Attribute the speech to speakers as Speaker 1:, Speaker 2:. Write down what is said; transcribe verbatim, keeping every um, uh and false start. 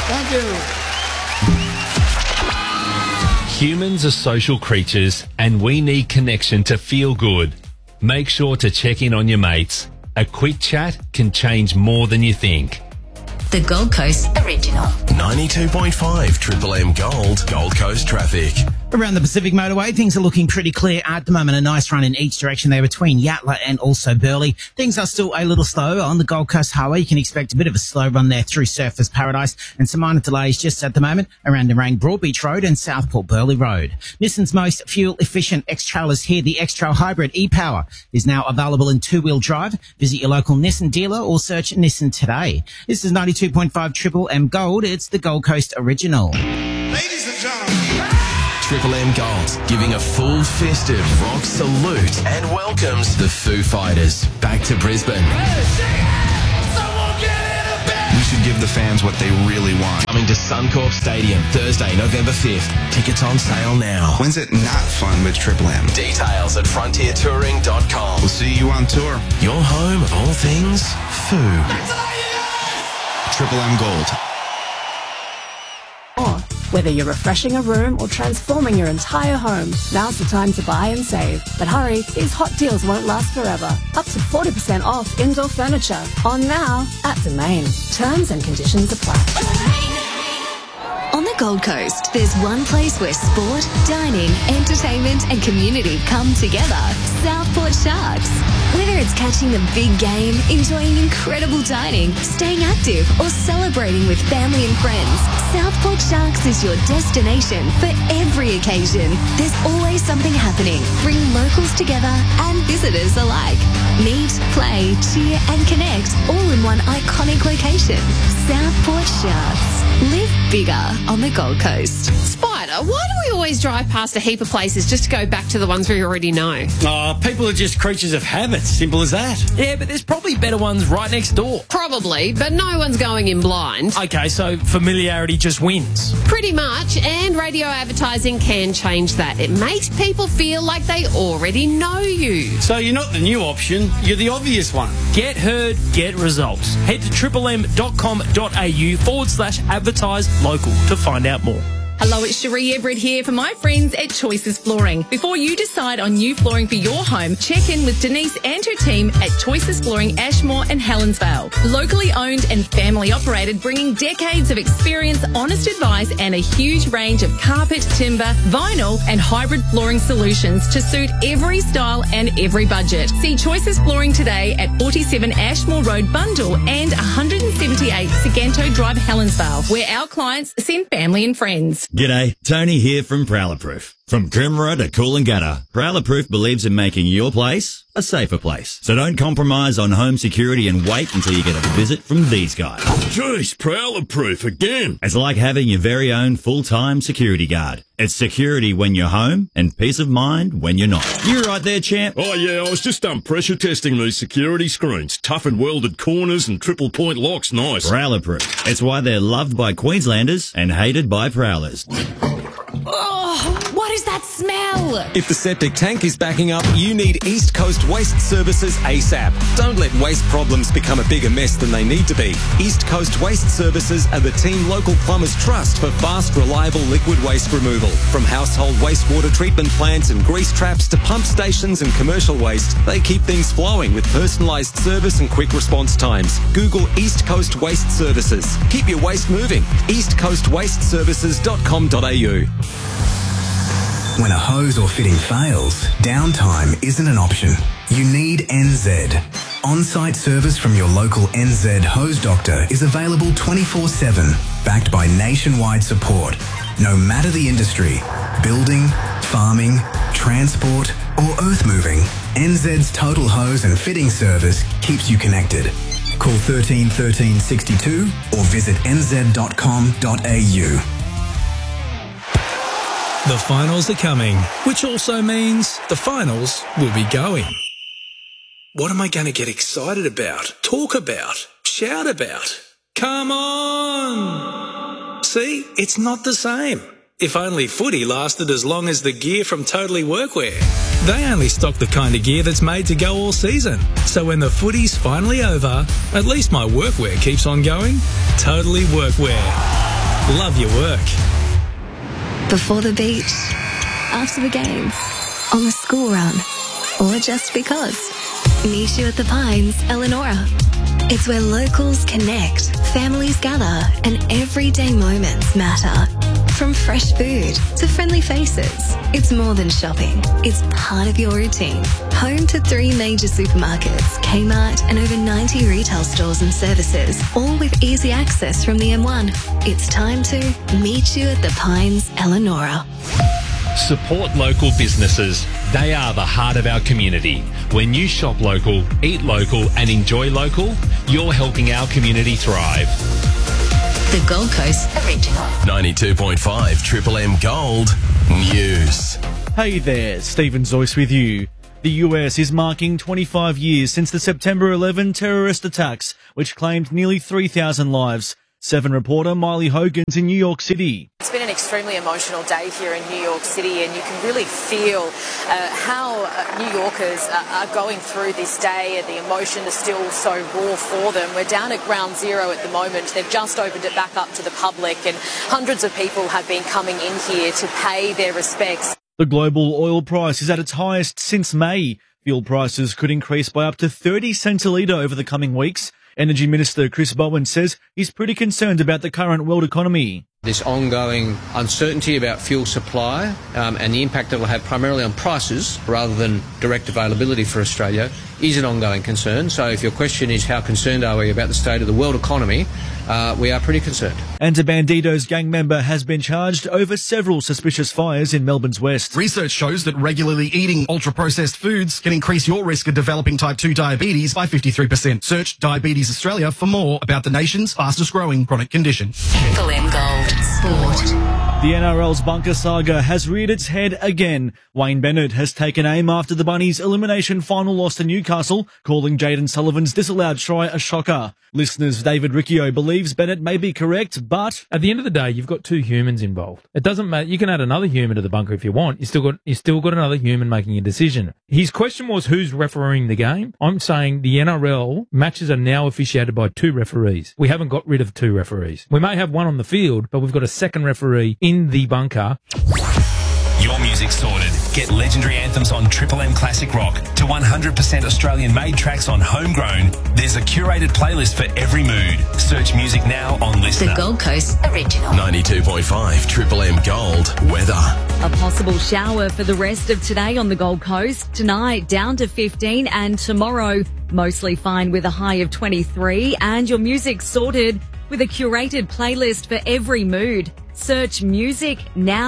Speaker 1: Thank you.
Speaker 2: Humans are social creatures and we need connection to feel good. Make sure to check in on your mates. A quick chat can change more than you think.
Speaker 3: The Gold Coast Original.
Speaker 4: ninety-two point five Triple M Gold, Gold Coast traffic.
Speaker 5: Around the Pacific Motorway, things are looking pretty clear at the moment. A nice run in each direction there between Yatala and also Burleigh. Things are still a little slow on the Gold Coast Highway. You can expect a bit of a slow run there through Surfers Paradise and some minor delays just at the moment around Nerang Broadbeach Road and Southport Burleigh Road. Nissan's most fuel-efficient X-Trail is here. The X-Trail Hybrid e-Power is now available in two-wheel drive. Visit your local Nissan dealer or search Nissan today. This is ninety-two point five Triple M Gold. It's the Gold Coast Original.
Speaker 6: Ladies and gentlemen,
Speaker 4: Triple M Gold giving a full-fisted rock salute and welcomes the Foo Fighters back to Brisbane.
Speaker 7: We should give the fans what they really want.
Speaker 4: Coming to Suncorp Stadium Thursday, November fifth. Tickets on sale now.
Speaker 7: When's it not fun with Triple M?
Speaker 4: Details at frontier touring dot com.
Speaker 7: We'll see you on tour.
Speaker 4: Your home of all things Foo.
Speaker 7: Triple M Gold.
Speaker 8: Whether you're refreshing a room or transforming your entire home, now's the time to buy and save. But hurry, these hot deals won't last forever. Up to forty percent off indoor furniture. On now at Domain. Terms and conditions apply.
Speaker 3: On the Gold Coast, there's one place where sport, dining, entertainment and community come together. Southport Sharks. Whether it's catching the big game, enjoying incredible dining, staying active or celebrating with family and friends, Southport Sharks is your destination for every occasion. There's always something happening. Bring locals together and visitors alike. Meet, play, cheer and connect all in one iconic location. Southport Sharks. Live bigger on the Gold Coast.
Speaker 9: Spider, why do we always drive past a heap of places just to go back to the ones we already know?
Speaker 10: Oh, people are just creatures of habit. Simple as that. Yeah, but there's probably better ones right next door.
Speaker 9: Probably, but no one's going in blind.
Speaker 10: Okay, so familiarity just wins.
Speaker 9: Pretty much, and radio advertising can change that. It makes people feel like they already know you.
Speaker 10: So you're not the new option, you're the obvious one. Get heard, get results. Head to triple m dot com dot a u forward slash advertise local to find out more.
Speaker 11: Hello, it's Cherie Everett here for my friends at Choices Flooring. Before you decide on new flooring for your home, check in with Denise and her team at Choices Flooring Ashmore and Helensvale. Locally owned and family operated, bringing decades of experience, honest advice and a huge range of carpet, timber, vinyl and hybrid flooring solutions to suit every style and every budget. See Choices Flooring today at forty-seven Ashmore Road Bundle and one seventy-eight Siganto Drive Helensvale, where our clients send family and friends.
Speaker 12: G'day, Tony here from Prowler-Proof. From Coomera to Coolangatta, Prowler-Proof believes in making your place a safer place. So don't compromise on home security and wait until you get a visit from these guys.
Speaker 13: Jeez, Prowler-Proof again.
Speaker 12: It's like having your very own full-time security guard. It's security when you're home and peace of mind when you're not. You right there, champ?
Speaker 13: Oh, yeah, I was just um, pressure testing these security screens. Tough and welded corners and triple point locks. Nice.
Speaker 12: Prowler-Proof. It's why they're loved by Queenslanders and hated by Prowlers.
Speaker 11: Oh, what is that smell?
Speaker 14: If the septic tank is backing up, you need East Coast Waste Services ASAP. Don't let waste problems become a bigger mess than they need to be. East Coast Waste Services are the team local plumbers trust for fast, reliable liquid waste removal. From household wastewater treatment plants and grease traps to pump stations and commercial waste, they keep things flowing with personalised service and quick response times. Google East Coast Waste Services. Keep your waste moving. east coast waste services dot com dot a u.
Speaker 15: When a hose or fitting fails, downtime isn't an option. You need N Z. On-site service from your local N Z hose doctor is available twenty-four seven, backed by nationwide support. No matter the industry, building, farming, transport or earth moving, N Z's total hose and fitting service keeps you connected. Call thirteen thirteen sixty-two or visit n z dot com dot a u.
Speaker 16: The finals are coming, which also means the finals will be going. What am I going to get excited about, talk about, shout about? Come on! See, it's not the same. If only footy lasted as long as the gear from Totally Workwear. They only stock the kind of gear that's made to go all season. So when the footy's finally over, at least my workwear keeps on going. Totally Workwear. Love your work.
Speaker 3: Before the beach, after the game, on the school run, or just because. Meet you at the Pines, Eleonora. It's where locals connect, families gather, and everyday moments matter. From fresh food to friendly faces, it's more than shopping. It's part of your routine. Home to three major supermarkets, Kmart, and over ninety retail stores and services, all with easy access from the M one. It's time to meet you at the Pines, Eleonora.
Speaker 2: Support local businesses. They are the heart of our community. When you shop local, eat local and enjoy local, you're helping our community thrive.
Speaker 3: The Gold Coast Original.
Speaker 4: ninety-two point five Triple M Gold News.
Speaker 1: Hey there, Stephen Zoyce with you. The U S is marking twenty-five years since the September eleventh terrorist attacks, which claimed nearly three thousand lives. Seven reporter Miley Hogan's in New York City.
Speaker 6: It's been an extremely emotional day here in New York City, and you can really feel uh, how uh, New Yorkers uh, are going through this day, and the emotion is still so raw for them. We're down at Ground Zero at the moment. They've just opened it back up to the public, and hundreds of people have been coming in here to pay their respects.
Speaker 1: The global oil price is at its highest since May. Fuel prices could increase by up to thirty cents a litre over the coming weeks. Energy Minister Chris Bowen says he's pretty concerned about the current world economy.
Speaker 17: This ongoing uncertainty about fuel supply um, and the impact it will have primarily on prices rather than direct availability for Australia is an ongoing concern. So if your question is how concerned are we about the state of the world economy, uh, we are pretty concerned.
Speaker 1: And a Bandidos gang member has been charged over several suspicious fires in Melbourne's west.
Speaker 18: Research shows that regularly eating ultra-processed foods can increase your risk of developing type two diabetes by fifty-three percent. Search Diabetes Australia for more about the nation's fastest growing chronic condition.
Speaker 3: Triple M Gold Sport.
Speaker 1: The N R L's bunker saga has reared its head again. Wayne Bennett has taken aim after the Bunnies' elimination final loss to Newcastle, calling Jayden Sullivan's disallowed try a shocker. Listeners, David Riccio believes Bennett may be correct, but
Speaker 19: at the end of the day, you've got two humans involved. It doesn't matter. You can add another human to the bunker if you want. You still got you still got another human making a decision. His question was who's refereeing the game. I'm saying the N R L matches are now officiated by two referees. We haven't got rid of two referees. We may have one on the field, but we've got a second referee in the bunker.
Speaker 2: Your music sorted. Get legendary anthems on Triple M Classic Rock to one hundred percent Australian-made tracks on Homegrown. There's a curated playlist for every mood. Search music now on Listener.
Speaker 3: The Gold Coast Original.
Speaker 4: ninety-two point five Triple M Gold Weather.
Speaker 20: A possible shower for the rest of today on the Gold Coast. Tonight, down to fifteen, and tomorrow, mostly fine with a high of twenty-three. And your music sorted with a curated playlist for every mood. Search music now.